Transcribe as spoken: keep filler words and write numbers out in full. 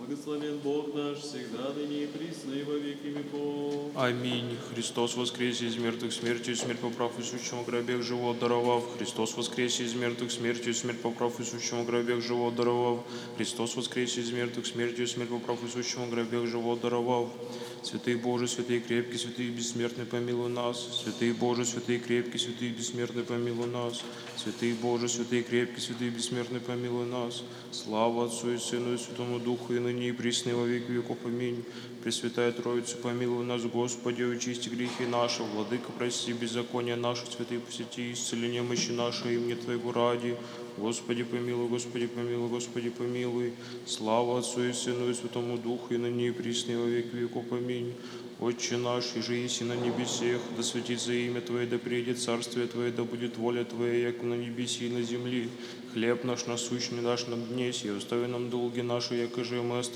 Благословен Бог наш, всегда, ныне и присно, и во веки веков. Аминь. Христос воскресе из мертвых смертью, смерть поправ и сущему гробех живот даровав. Христос воскресе из мертвых смертью, смерть поправ и сущему гробех живот даровав. Христос воскресе из мертвых смертью, смерть поправ и сущему гробех живот даровав. Святый Боже, святый крепкий, святый бессмертный, помилуй нас. Святый Боже, святый крепкий, святый бессмертный, помилуй нас. Святый Боже, святый крепкий, святый бессмертный, помилуй нас. Слава Отцу и Сыну и Святому Духу, и ныне и присно, и во веки веков. Аминь. Пресвятая Троица, помилуй нас, Господи, очисти грехи наши, Владыка, прости беззакония наши, святые посети, исцели немощи наши, имени Твоего ради. Господи, помилуй, Господи, помилуй, Господи, помилуй. Слава Отцу и Сыну и Святому Духу, и ныне и присно, и во веки веков. Аминь. Отче наш, иже еси на небесех, да светится имя Твое, да приедет царствие Твое, да будет воля Твоя, яко на небеси и на земли. Хлеб наш насущный дашь нам днесь, и остави нам долги наши, яко же мы оставим